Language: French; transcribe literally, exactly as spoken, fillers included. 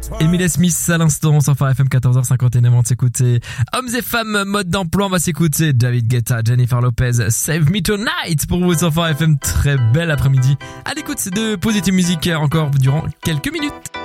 Emile Smith à l'instant sur Phare F M quatorze heures cinquante et un avant de s'écouter Hommes et femmes mode d'emploi. On va s'écouter David Guetta, Jennifer Lopez, Save Me Tonight pour vous sur Phare F M. Très belle après-midi à l'écoute de Positive Music encore durant quelques minutes.